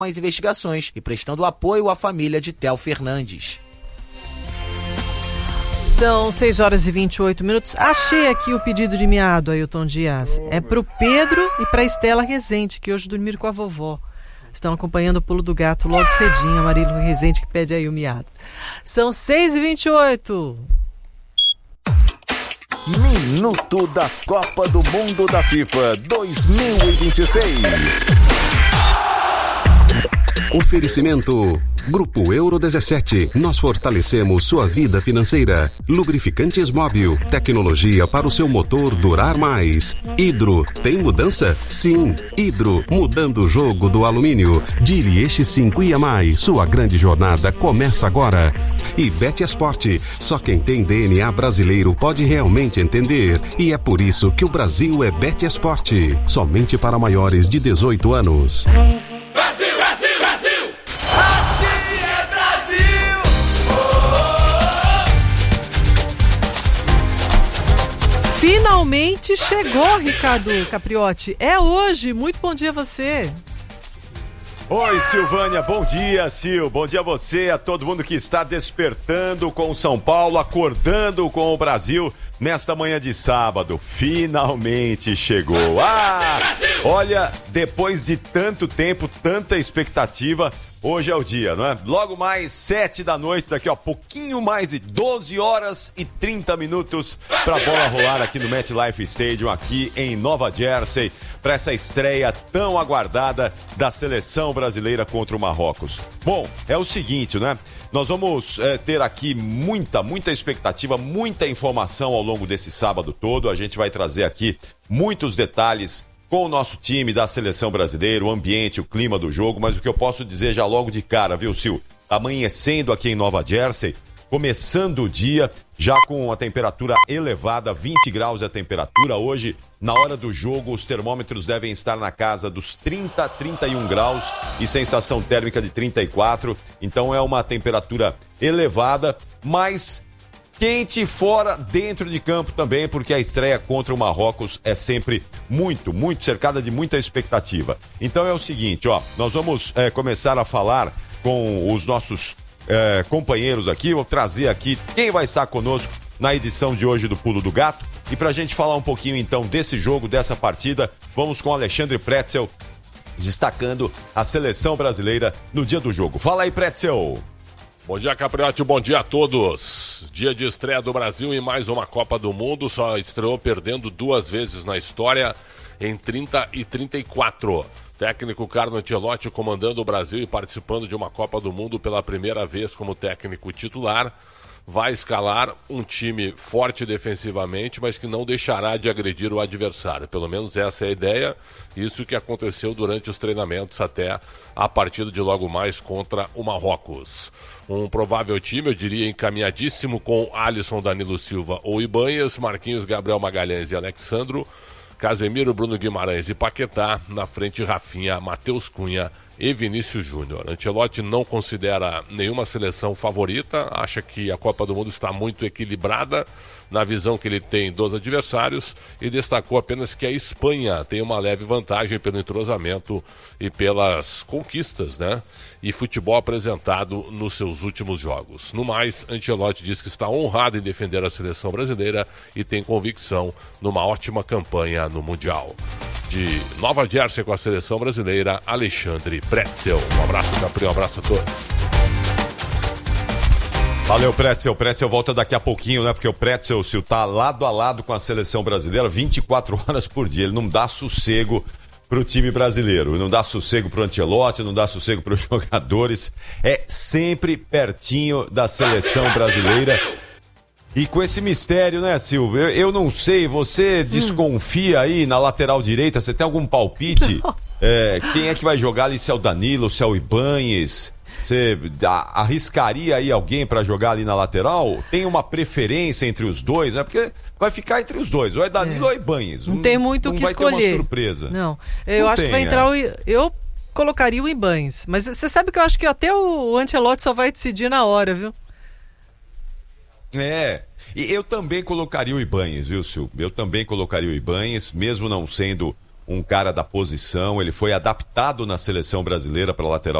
as investigações e prestando apoio à família de Theo Fernandes. São 6h28. Achei aqui o pedido de miado, Ailton Dias. É pro Pedro e pra Estela Rezende, que hoje dormiram com a vovó. Estão acompanhando o Pulo do Gato logo cedinho. A Marília Rezende que pede aí o miado. São 6h28. Minuto da Copa do Mundo da FIFA 2026. Oferecimento Grupo Euro 17. Nós fortalecemos sua vida financeira. Lubrificantes Móbil. Tecnologia para o seu motor durar mais. Hidro. Tem mudança? Sim. Hidro. Mudando o jogo do alumínio. Dirieste 5 e a mais. Sua grande jornada começa agora. E Bet-Esport. Só quem tem DNA brasileiro pode realmente entender. E é por isso que o Brasil é Bet-Esport. Somente para maiores de 18 anos. Brasil, Brasil, Brasil! Aqui é Brasil! Finalmente chegou, Ricardo Capriotti. É hoje. Muito bom dia a você. Oi, Silvânia, bom dia, Sil. Bom dia a você, a todo mundo que está despertando com o São Paulo, acordando com o Brasil nesta manhã de sábado. Finalmente chegou. Olha, depois de tanto tempo, tanta expectativa, hoje é o dia, não é? Logo mais 7 da noite, daqui a pouquinho mais de 12 horas e 30 minutos para a bola rolar aqui no MetLife Stadium, aqui em Nova Jersey, para essa estreia tão aguardada da seleção brasileira contra o Marrocos. Bom, é o seguinte, né? Nós vamos ter aqui muita expectativa, muita informação ao longo desse sábado todo. A gente vai trazer aqui muitos detalhes com o nosso time da seleção brasileira, o ambiente, o clima do jogo, mas o que eu posso dizer já logo de cara, viu, Sil? Amanhecendo aqui em Nova Jersey, começando o dia já com a temperatura elevada, 20 graus é a temperatura. Hoje, na hora do jogo, os termômetros devem estar na casa dos 30, 31 graus e sensação térmica de 34. Então é uma temperatura elevada, mas quente fora, dentro de campo também, porque a estreia contra o Marrocos é sempre muito cercada de muita expectativa. Então é o seguinte, ó, nós vamos começar a falar com os nossos companheiros aqui. Vou trazer aqui quem vai estar conosco na edição de hoje do Pulo do Gato. E pra gente falar um pouquinho então desse jogo, dessa partida, vamos com Alexandre Pretzel, destacando a seleção brasileira no dia do jogo. Fala aí, Pretzel! Bom dia, Capriotti, bom dia a todos. Dia de estreia do Brasil em mais uma Copa do Mundo. Só estreou perdendo 2 vezes na história, em 30 e 34. Técnico Carlo Ancelotti comandando o Brasil e participando de uma Copa do Mundo pela primeira vez como técnico titular. Vai escalar um time forte defensivamente, mas que não deixará de agredir o adversário. Pelo menos essa é a ideia. Isso que aconteceu durante os treinamentos até a partida de logo mais contra o Marrocos. Um provável time, eu diria, encaminhadíssimo com Alisson, Danilo Silva ou Ibanhas, Marquinhos, Gabriel Magalhães e Alexandro, Casemiro, Bruno Guimarães e Paquetá, na frente Rafinha, Matheus Cunha e Vinícius Júnior. Ancelotti não considera nenhuma seleção favorita, acha que a Copa do Mundo está muito equilibrada na visão que ele tem dos adversários e destacou apenas que a Espanha tem uma leve vantagem pelo entrosamento e pelas conquistas, né? E futebol apresentado nos seus últimos jogos. No mais, Ancelotti diz que está honrado em defender a seleção brasileira e tem convicção numa ótima campanha no Mundial. De Nova Jersey com a seleção brasileira, Alexandre Pretzel. Um abraço, Capri, um abraço a todos. Valeu, Pretzel. Pretzel volta daqui a pouquinho, né? Porque o Pretzel, se tá lado a lado com a seleção brasileira, 24 horas por dia. Ele não dá sossego pro time brasileiro. Não dá sossego pro Ancelotti, não dá sossego pros jogadores. É sempre pertinho da seleção brasileira. E com esse mistério, né, Silvio? Eu não sei, você desconfia aí na lateral direita? Você tem algum palpite? Quem é que vai jogar ali? Se é o Danilo, se é o Ibanhas? Você arriscaria aí alguém para jogar ali na lateral? Tem uma preferência entre os dois, né? Porque vai ficar entre os dois, ou é Danilo ou é Ibanhas. Não tem muito o que escolher. Não vai ter uma surpresa. Não, eu acho que vai entrar eu colocaria o Ibanhas, mas você sabe que eu acho que até o Ancelotti só vai decidir na hora, viu? E eu também colocaria o Ibanhas, viu, Silvio? Eu também colocaria o Ibanhas, mesmo não sendo um cara da posição, ele foi adaptado na seleção brasileira para lateral